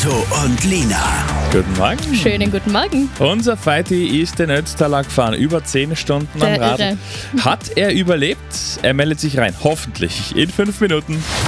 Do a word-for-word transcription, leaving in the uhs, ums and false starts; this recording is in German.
Otto und Lina. Guten Morgen. Schönen guten Morgen. Unser Feiti ist den Ötztaler gefahren, über zehn Stunden am Der Rad. Irre. Hat er überlebt? Er meldet sich rein, hoffentlich in fünf Minuten.